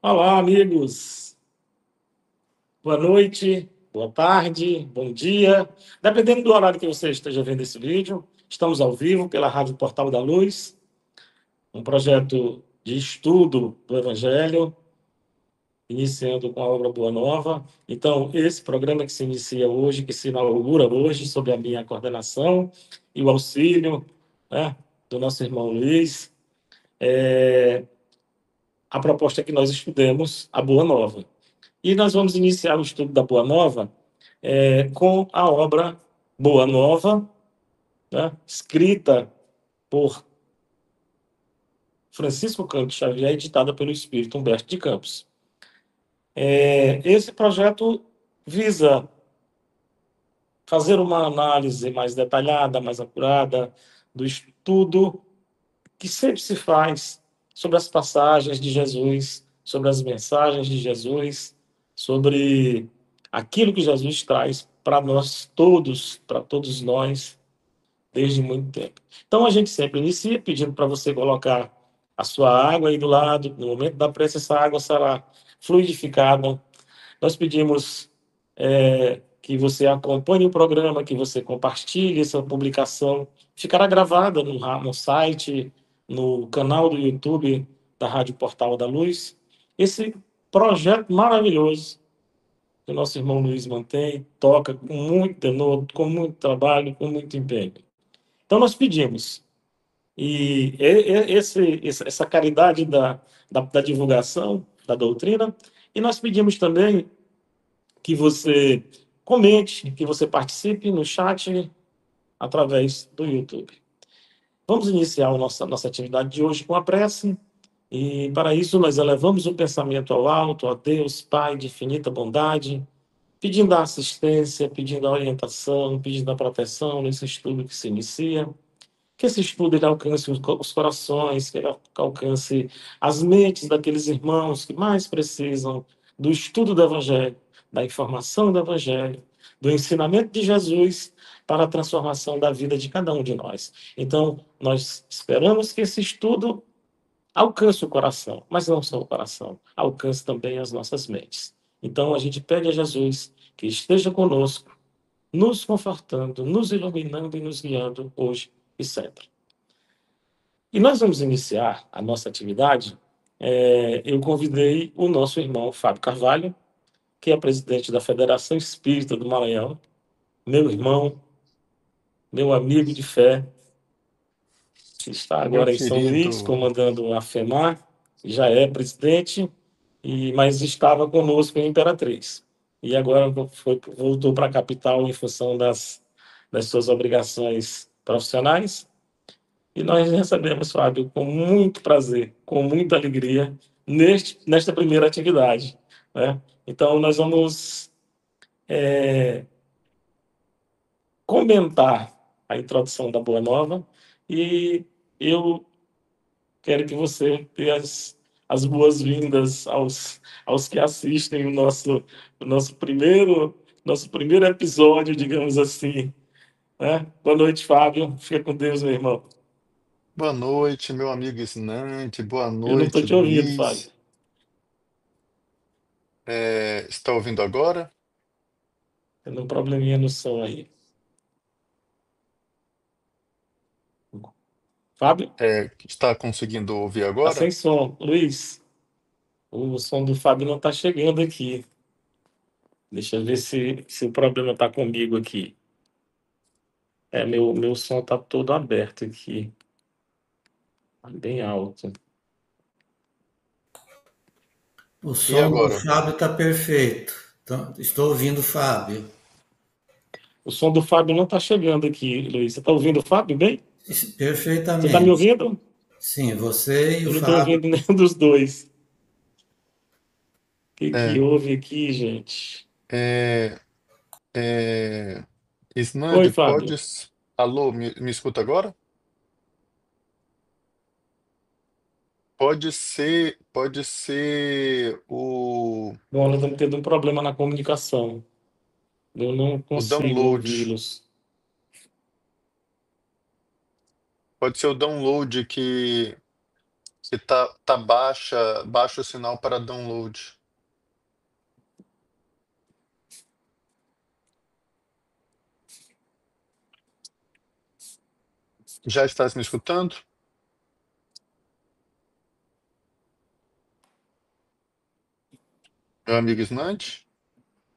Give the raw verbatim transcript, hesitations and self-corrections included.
Olá, amigos. Boa noite, boa tarde, bom dia. Dependendo do horário que você esteja vendo esse vídeo, estamos ao vivo pela Rádio Portal da Luz, um projeto de estudo do Evangelho, iniciando com a obra Boa Nova. Então, esse programa que se inicia hoje, que se inaugura hoje, sob a minha coordenação e o auxílio, né, do nosso irmão Luiz, é, a proposta é que nós estudemos a Boa Nova. E nós vamos iniciar o estudo da Boa Nova é, com a obra Boa Nova, né, escrita por Francisco Campos Xavier, editada pelo Espírito Humberto de Campos. É, esse projeto visa fazer uma análise mais detalhada, mais apurada do estudo que sempre se faz sobre as passagens de Jesus, sobre as mensagens de Jesus, sobre aquilo que Jesus traz para nós todos, para todos nós, desde muito tempo. Então a gente sempre inicia pedindo para você colocar a sua água aí do lado, no momento da prece essa água será fluidificada. Nós pedimos é, que você acompanhe o programa, que você compartilhe essa publicação. Ficará gravada no, no site, no canal do YouTube da Rádio Portal da Luz. Esse projeto maravilhoso que o nosso irmão Luiz mantém, toca com muito tenor, com muito trabalho, com muito empenho. Então nós pedimos, e esse, essa caridade da, da, da divulgação da doutrina, e nós pedimos também que você comente, que você participe no chat através do YouTube. Vamos iniciar a nossa, nossa atividade de hoje com a prece, e para isso nós elevamos o pensamento ao alto, a Deus, Pai de infinita bondade, pedindo a assistência, pedindo a orientação, pedindo a proteção nesse estudo que se inicia, que esse estudo ele alcance os corações, que ele alcance as mentes daqueles irmãos que mais precisam do estudo do Evangelho, da informação do Evangelho, do ensinamento de Jesus para a transformação da vida de cada um de nós. Então, nós esperamos que esse estudo alcance o coração, mas não só o coração, alcance também as nossas mentes. Então, a gente pede a Jesus que esteja conosco, nos confortando, nos iluminando e nos guiando hoje e sempre. E nós vamos iniciar a nossa atividade. É, eu convidei o nosso irmão Fábio Carvalho, que é presidente da Federação Espírita do Maranhão, meu irmão, meu amigo de fé, que está Meu agora em São Luís, querido, comandando a FEMAR, já é presidente, e, mas estava conosco em Imperatriz. E agora foi, voltou para a capital em função das, das suas obrigações profissionais. E nós recebemos, Fábio, com muito prazer, com muita alegria, neste, nesta primeira atividade, né? Então, nós vamos é, comentar a introdução da Boa Nova e eu quero que você dê as, as boas-vindas aos, aos que assistem o nosso, o nosso primeiro nosso primeiro episódio, digamos assim, né? Boa noite, Fábio. Fica com Deus, meu irmão. boa noite, meu amigo Isnante, boa Eu não estou noite, te ouvindo, Fábio. Luiz. É, está ouvindo agora? Tem um probleminha no som aí. Fábio, É, está conseguindo ouvir tá sem agora? som. Luiz, o som do Fábio não tá chegando aqui. Deixa eu ver se, se o problema tá comigo aqui. É, meu, meu som tá todo aberto aqui. Tá bem alto. O E som do agora? Fábio está perfeito. Então, estou ouvindo o Fábio. O som do Fábio não tá chegando aqui, Luiz. Você tá ouvindo o Fábio bem? Você tá me Perfeitamente. ouvindo? Sim, você e o Eu não tô Fábio. ouvindo nenhum dos dois. O que que É, houve aqui, gente? é, é, Oi, Isnande, pode... Fábio. s- Alô, me, me escuta agora? Pode ser, pode ser o, Bom, nós estamos tendo um problema na comunicação. Eu não o consigo download. ouvi-los. Pode ser o download que que tá, tá baixa, baixo o sinal para download. Já estás me escutando? Meu amigo Snante?